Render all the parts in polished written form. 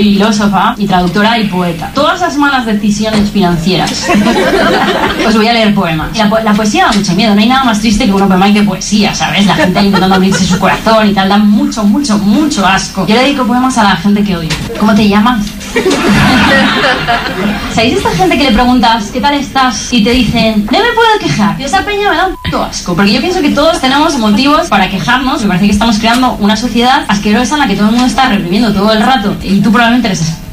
filósofa y traductora y poeta. Todas las malas decisiones financieras. Os voy a leer poemas. Y la poesía da mucho miedo. No hay nada más triste que un open mic de poesía, ¿sabes? La gente intentando abrirse su corazón y tal. Da mucho, mucho, mucho asco. Yo le dedico poemas a la gente que odio. ¿Cómo te llamas? ¿Sabéis esta gente que le preguntas ¿qué tal estás? Y te dicen no me puedo quejar? Y esa peña me da un puto asco. Porque yo pienso que todos tenemos motivos para quejarnos. Me parece que estamos creando una sociedad asquerosa en la que todo el mundo está reprimiendo todo el rato. Y tú probablemente eres eso.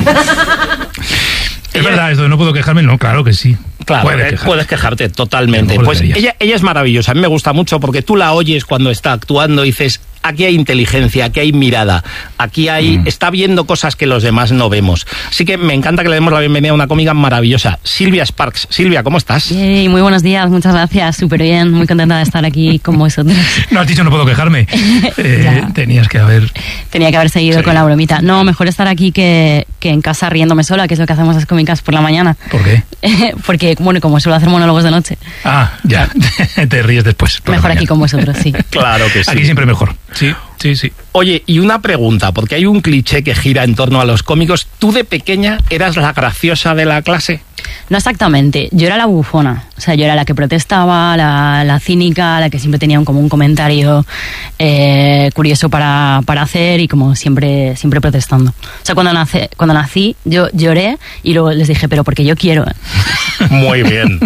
Es verdad, esto de no puedo quejarme, no, claro que sí. Claro, puedes quejarte totalmente. Pues ella es maravillosa, a mí me gusta mucho porque tú la oyes cuando está actuando y dices, aquí hay inteligencia, aquí hay mirada, aquí hay está viendo cosas que los demás no vemos. Así que me encanta que le demos la bienvenida a una cómica maravillosa, Silvia Sparks. Silvia, ¿cómo estás? Yay, muy buenos días, muchas gracias, súper bien, muy contenta de estar aquí con vosotros. No has dicho no puedo quejarme. Tenía que haber seguido con la bromita. No, mejor estar aquí que en casa riéndome sola, que es lo que hacemos las cómicas por la mañana. ¿Por qué? Porque, bueno, como suelo hacer monólogos de noche. Ah, ya, te ríes después. Mejor aquí con vosotros, sí. Claro que sí. Aquí siempre mejor. Sí. Oye, y una pregunta, porque hay un cliché que gira en torno a los cómicos. ¿Tú de pequeña eras la graciosa de la clase? No exactamente, yo era la bufona, o sea, yo era la que protestaba, la cínica, la que siempre tenía como un comentario curioso para hacer y como siempre protestando. O sea, cuando nací yo lloré y luego les dije, pero porque yo quiero. Muy bien.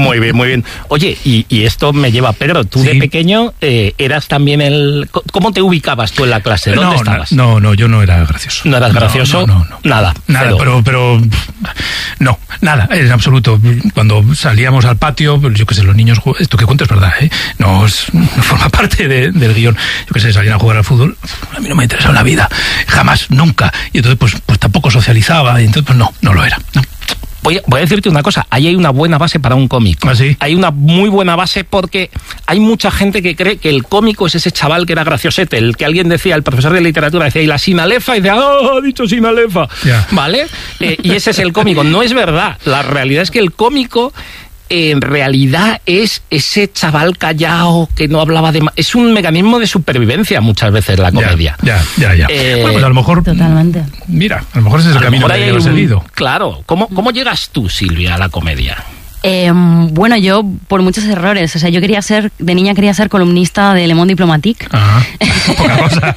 Oye, y esto me lleva a Pedro, tú de pequeño eras también ¿cómo te ubicabas tú en la clase? ¿Dónde estabas? No, yo no era gracioso. ¿No eras gracioso? No. Nada, pero no, nada, en absoluto. Cuando salíamos al patio, yo qué sé, los niños, esto que cuento es verdad, no forma parte del guión. Yo qué sé, salían a jugar al fútbol, a mí no me interesaba la vida, jamás, nunca. Y entonces pues tampoco socializaba, y entonces pues no lo era, no. Voy a decirte una cosa, ahí hay una buena base para un cómico. ¿Ah, sí? Hay una muy buena base porque hay mucha gente que cree que el cómico es ese chaval que era graciosete, el que alguien decía, el profesor de literatura decía, y la sinalefa, y decía, ha dicho sinalefa, ¿vale? Y ese es el cómico. No es verdad, la realidad es que el cómico en realidad es ese chaval callado que no hablaba de... Es un mecanismo de supervivencia muchas veces la comedia. Ya. Bueno, pues a lo mejor... Totalmente. Mira, a lo mejor ese es el camino que hay seguido. Claro. ¿Cómo llegas tú, Silvia, a la comedia? Bueno, yo por muchos errores, o sea, de niña quería ser columnista de Le Monde Diplomatique. Poca cosa.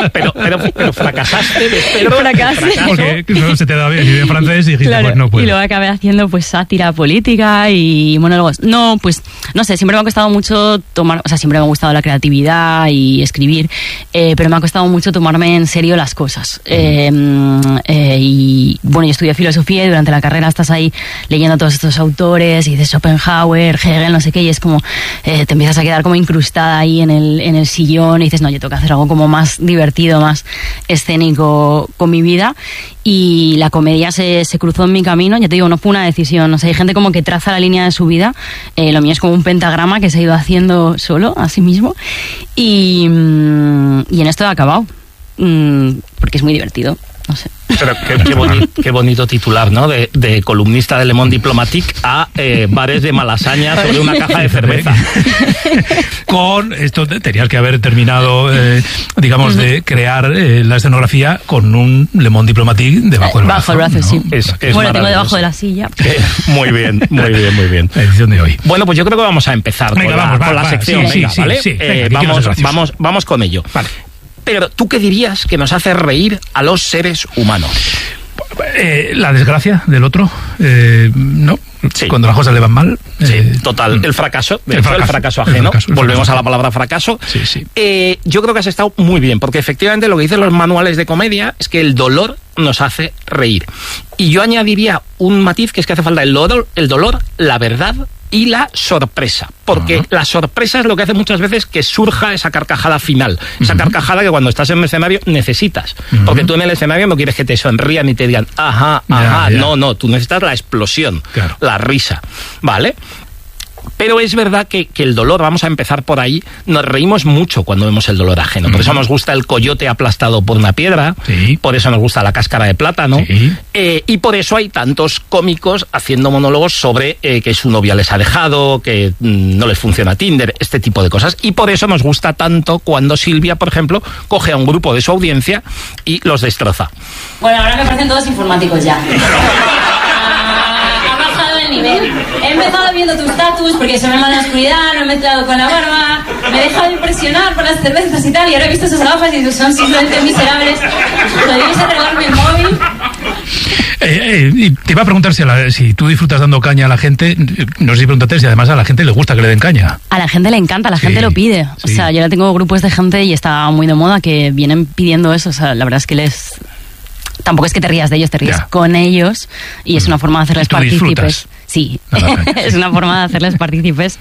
Pero fracasaste. Fracasé. Porque no se te da bien en francés y dijiste, claro, pues no puedo. Y luego acabé haciendo pues sátira política y monólogos. No, pues no sé, siempre me ha costado mucho siempre me ha gustado la creatividad y escribir, pero me ha costado mucho tomarme en serio las cosas. Y bueno, yo estudié filosofía y durante la carrera estás ahí leyendo a todos estos autores y dices Schopenhauer, Hegel, no sé qué, y es como te empiezas a quedar como incrustada ahí en el sillón y dices, no, yo tengo que hacer algo como más divertido, más escénico con mi vida. Y la comedia se cruzó en mi camino, ya te digo, no fue una decisión, o sea, hay gente como que traza la línea de su vida, lo mío es como un pentagrama que se ha ido haciendo solo, a sí mismo, y en esto he acabado, porque es muy divertido, no sé. Pero qué bonito titular, ¿no? De columnista de Le Monde Diplomatique a bares de Malasaña sobre una caja de cerveza. Con esto tenías que haber terminado, digamos, de crear la escenografía con un Le Monde Diplomatique debajo del brazo. Bajo el brazo, ¿no? sí. Es bueno, tengo debajo de la silla. Muy bien. La edición de hoy. Bueno, pues yo creo que vamos a empezar con la sección, ¿vale? Vamos con ello. Vale. Pero, ¿tú qué dirías que nos hace reír a los seres humanos? La desgracia del otro, ¿no? Sí. Cuando las cosas le van mal. Total. El fracaso ajeno. Volvemos a la palabra fracaso. Sí. Yo creo que has estado muy bien, porque efectivamente lo que dicen los manuales de comedia es que el dolor nos hace reír. Y yo añadiría un matiz, que es que hace falta el dolor, la verdad y la sorpresa, porque la sorpresa es lo que hace muchas veces que surja esa carcajada final, esa carcajada que cuando estás en el escenario necesitas, porque tú en el escenario no quieres que te sonrían y te digan ajá, no, tú necesitas la explosión, la risa, ¿vale? Pero es verdad que el dolor, vamos a empezar por ahí, nos reímos mucho cuando vemos el dolor ajeno. Por eso nos gusta el coyote aplastado por una piedra, por eso nos gusta la cáscara de plátano, y por eso hay tantos cómicos haciendo monólogos sobre que su novia les ha dejado, que no les funciona Tinder, este tipo de cosas. Y por eso nos gusta tanto cuando Silvia, por ejemplo, coge a un grupo de su audiencia y los destroza. Bueno, ahora me parecen todos informáticos ya. Nivel. He empezado viendo tus status porque se me va en la oscuridad, no he mezclado con la barba, me he dejado impresionar por las cervezas y tal, y ahora he visto esas gafas y son simplemente miserables. ¿Podríais arreglarme el móvil? Te iba a preguntar si tú disfrutas dando caña a la gente, no sé si pregúntate si además a la gente le gusta que le den caña. A la gente le encanta, la gente lo pide. O sea, yo ya tengo grupos de gente y está muy de moda que vienen pidiendo eso. O sea, la verdad es que tampoco es que te rías de ellos, te rías con ellos y es una forma de hacerles partícipes. Sí, es una forma de hacerles partícipes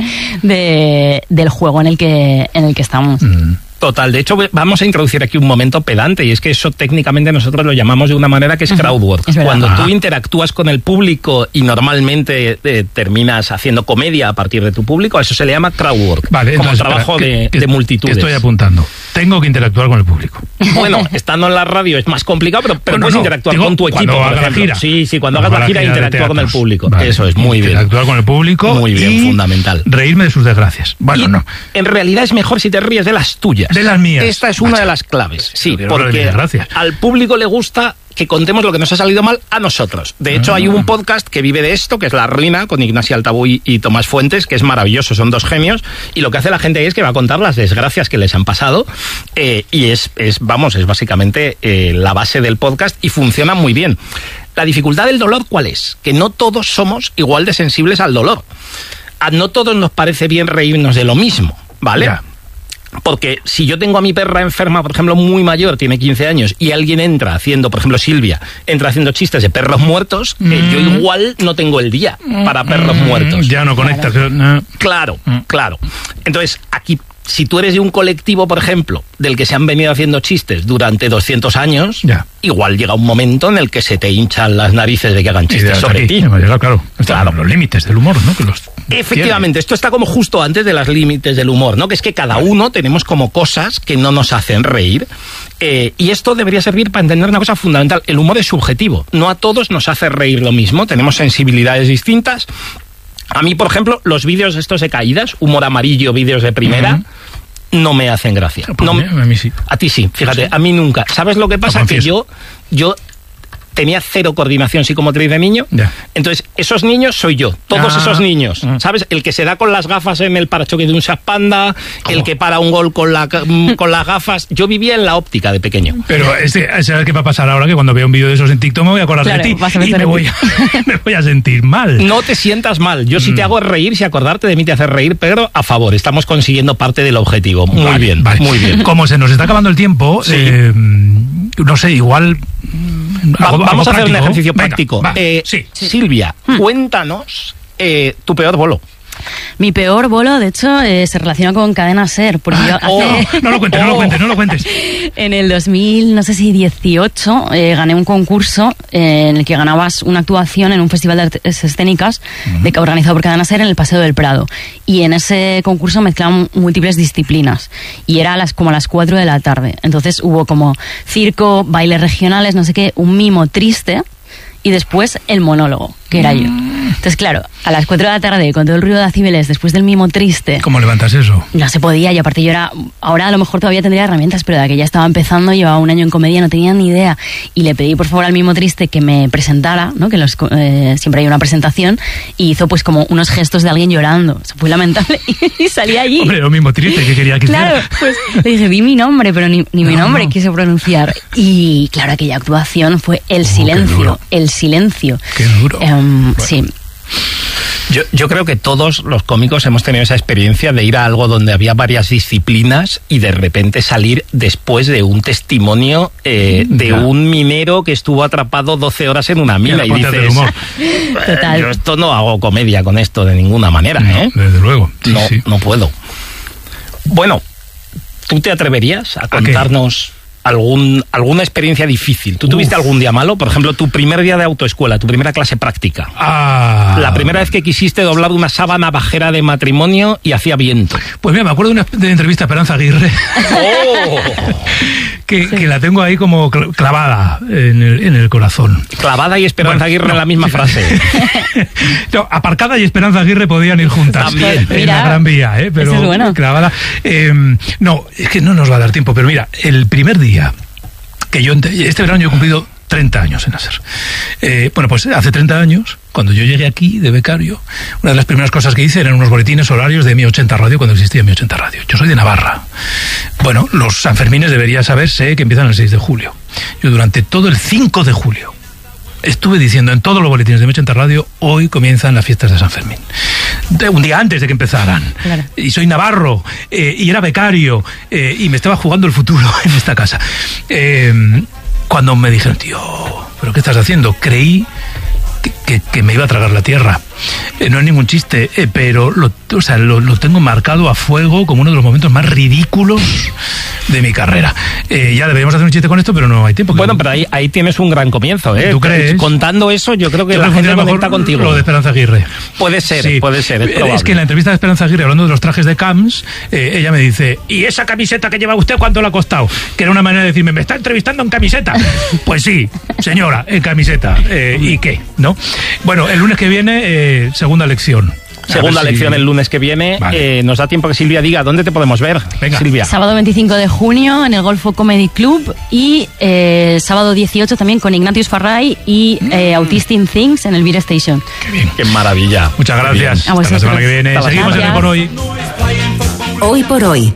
del juego en el que estamos. Total, de hecho vamos a introducir aquí un momento pedante y es que eso técnicamente nosotros lo llamamos de una manera que es crowdwork. Cuando tú interactúas con el público y normalmente terminas haciendo comedia a partir de tu público, a eso se le llama crowdwork, vale, como entonces, trabajo de multitudes. Estoy apuntando. Tengo que interactuar con el público. Bueno, estando en la radio es más complicado, pero puedes interactuar con tu equipo. Cuando hagas la gira. Sí, cuando hagas la gira interactúa con el público. Vale. Eso es muy bien. Interactuar con el público. Muy bien, fundamental. Reírme de sus desgracias. Bueno, no. En realidad es mejor si te ríes de las tuyas. De las mías. Esta es una de las claves. Sí, porque al público le gusta que contemos lo que nos ha salido mal a nosotros. De hecho, hay un podcast que vive de esto, que es La Ruina, con Ignacio Altabuy y Tomás Fuentes, que es maravilloso, son dos genios, y lo que hace la gente ahí es que va a contar las desgracias que les han pasado, y es básicamente la base del podcast, y funciona muy bien. La dificultad del dolor, ¿cuál es? Que no todos somos igual de sensibles al dolor. A no todos nos parece bien reírnos de lo mismo, ¿vale? Ya. Porque si yo tengo a mi perra enferma, por ejemplo, muy mayor, tiene 15 años, y alguien entra haciendo, por ejemplo, Silvia, entra haciendo chistes de perros muertos, yo igual no tengo el día para perros muertos. Ya no conectas. Claro. Entonces, aquí, si tú eres de un colectivo, por ejemplo, del que se han venido haciendo chistes durante 200 años, igual llega un momento en el que se te hinchan las narices de que hagan chistes sobre ti. Claro. Los límites del humor, ¿no? Efectivamente, esto está como justo antes de los límites del humor, ¿no? Que es que cada uno tenemos como cosas que no nos hacen reír. Y esto debería servir para entender una cosa fundamental. El humor es subjetivo. No a todos nos hace reír lo mismo. Tenemos sensibilidades distintas. A mí, por ejemplo, los vídeos estos de caídas, humor amarillo, vídeos de primera, no me hacen gracia. A mí sí. A ti sí, fíjate, a mí nunca. ¿Sabes lo que pasa? Que yo tenía cero coordinación psicomotriz de niño. Entonces, esos niños soy yo. Todos esos niños. ¿Sabes? El que se da con las gafas en el parachoque de un Seat Panda, el que para un gol con las gafas. Yo vivía en la óptica de pequeño. Pero ¿sabes qué va a pasar ahora? Que cuando vea un vídeo de esos en TikTok me voy a acordar de ti y me voy a sentir mal. No te sientas mal. Yo si te hago reír, si acordarte de mí te hace reír, pero a favor. Estamos consiguiendo parte del objetivo. Muy bien. Muy bien. Como se nos está acabando el tiempo, no sé, igual... Vamos a hacer un ejercicio práctico. Sí. Silvia, cuéntanos tu peor bolo. Mi peor bolo, de hecho, se relaciona con Cadena SER, porque yo No lo cuentes. En el 2018 gané un concurso en el que ganabas una actuación en un festival de artes escénicas organizado por Cadena SER en el Paseo del Prado. Y en ese concurso mezclaban múltiples disciplinas. Y era como a las 4 de la tarde. Entonces hubo como circo, bailes regionales, no sé qué, un mimo triste y después el monólogo, que era yo. Entonces, claro, a las 4 de la tarde, con todo el ruido de decibeles, después del mimo triste... ¿Cómo levantas eso? No se podía, y aparte yo era... Ahora a lo mejor todavía tendría herramientas, pero de que ya estaba empezando, llevaba un año en comedia, no tenía ni idea. Y le pedí, por favor, al mimo triste que me presentara, ¿no? Que siempre hay una presentación, y hizo pues como unos gestos de alguien llorando. O sea, fue lamentable, y salí allí. Hombre, lo mismo triste que quería que claro, pues le dije, di mi nombre, pero ni mi nombre quise pronunciar. Y claro, aquella actuación fue el silencio. El silencio. Qué duro. Bueno. Sí. Yo creo que todos los cómicos hemos tenido esa experiencia de ir a algo donde había varias disciplinas y de repente salir después de un testimonio de un minero que estuvo atrapado 12 horas en una mina y dices, total. Yo esto no hago comedia con esto de ninguna manera, Desde luego. No puedo. Bueno, ¿tú te atreverías a contarnos alguna experiencia difícil. ¿Tú tuviste algún día malo? Por ejemplo, tu primer día de autoescuela, tu primera clase práctica. La primera vez que quisiste doblar una sábana bajera de matrimonio y hacía viento. Pues mira, me acuerdo de una entrevista a Esperanza Aguirre. Que la tengo ahí como clavada en el corazón. Clavada y Esperanza Aguirre en la misma frase. No, aparcada y Esperanza Aguirre podían ir juntas. También. En la Gran Vía, pero es bueno. Clavada. No, es que no nos va a dar tiempo, pero mira, el primer día que este verano yo he cumplido 30 años en Aser. Bueno, pues hace 30 años, cuando yo llegué aquí de becario, una de las primeras cosas que hice eran unos boletines horarios de Mi 80 Radio, cuando existía Mi 80 Radio. Yo soy de Navarra. Bueno, los Sanfermines debería saberse que empiezan el 6 de julio. Yo durante todo el 5 de julio estuve diciendo en todos los boletines de Mi 80 Radio, hoy comienzan las fiestas de San Fermín. Un día antes de que empezaran. Claro. Y soy navarro, y era becario, y me estaba jugando el futuro en esta casa. Cuando me dijeron, tío, ¿pero qué estás haciendo? Creí que me iba a tragar la tierra. No es ningún chiste, pero lo tengo marcado a fuego como uno de los momentos más ridículos de mi carrera. Ya deberíamos hacer un chiste con esto, pero no hay tiempo. Bueno, pero ahí tienes un gran comienzo, ¿eh? ¿Tú crees? Contando eso, yo creo que la gente conecta contigo. Lo de Esperanza Aguirre. Puede ser, sí. Puede ser, es probable. Es que en la entrevista de Esperanza Aguirre, hablando de los trajes de Camps, ella me dice, ¿y esa camiseta que lleva usted cuánto le ha costado? Que era una manera de decirme, ¿me está entrevistando en camiseta? Pues sí, señora, en camiseta. ¿Y qué? ¿No? Bueno, el lunes que viene, segunda lección. Segunda lección el lunes que viene. Vale. Nos da tiempo que Silvia diga dónde te podemos ver. Venga. Silvia. Sábado 25 de junio en el Golfo Comedy Club y sábado 18 también con Ignatius Farray y Autistic Things en el Beer Station. Qué bien. Qué maravilla. Muchas gracias. Hasta la semana que viene. Seguimos en Hoy por Hoy. Hoy por Hoy.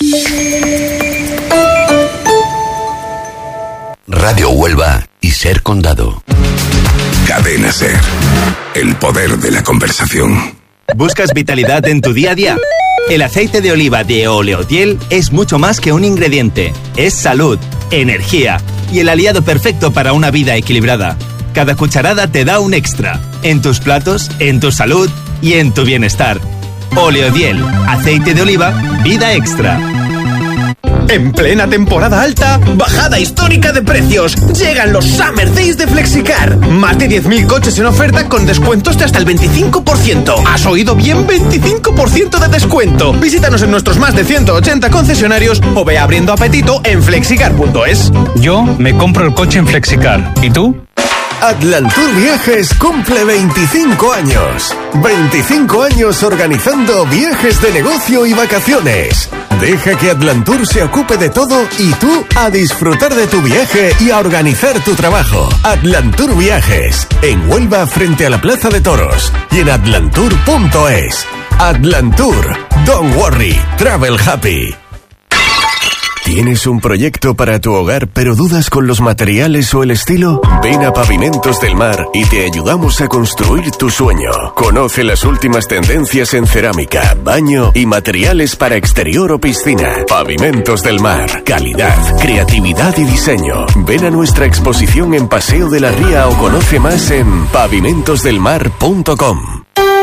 Radio Huelva y Ser Condado. Cadena Ser. El poder de la conversación. ¿Buscas vitalidad en tu día a día? El aceite de oliva de Oleodiel es mucho más que un ingrediente. Es salud, energía y el aliado perfecto para una vida equilibrada. Cada cucharada te da un extra. En tus platos, en tu salud y en tu bienestar. Oleodiel, aceite de oliva, vida extra. En plena temporada alta, bajada histórica de precios. Llegan los Summer Days de Flexicar. Más de 10.000 coches en oferta con descuentos de hasta el 25%. ¿Has oído bien? 25% de descuento. Visítanos en nuestros más de 180 concesionarios o ve abriendo apetito en flexicar.es. Yo me compro el coche en Flexicar. ¿Y tú? Atlantur Viajes cumple 25 años. 25 años organizando viajes de negocio y vacaciones. Deja que Atlantur se ocupe de todo y tú a disfrutar de tu viaje y a organizar tu trabajo. Atlantur Viajes, en Huelva frente a la Plaza de Toros y en atlantur.es. Atlantur, don't worry, travel happy. ¿Tienes un proyecto para tu hogar pero dudas con los materiales o el estilo? Ven a Pavimentos del Mar y te ayudamos a construir tu sueño. Conoce las últimas tendencias en cerámica, baño y materiales para exterior o piscina. Pavimentos del Mar. Calidad, creatividad y diseño. Ven a nuestra exposición en Paseo de la Ría o conoce más en pavimentosdelmar.com.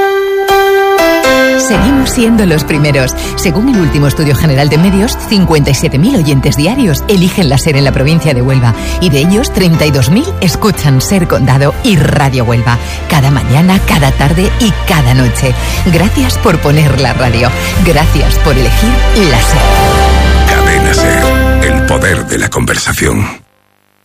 Seguimos siendo los primeros. Según el último estudio general de medios, 57.000 oyentes diarios eligen la SER en la provincia de Huelva y de ellos 32.000 escuchan Ser Condado y Radio Huelva cada mañana, cada tarde y cada noche. Gracias por poner la radio. Gracias por elegir la SER. Cadena Ser, el poder de la conversación.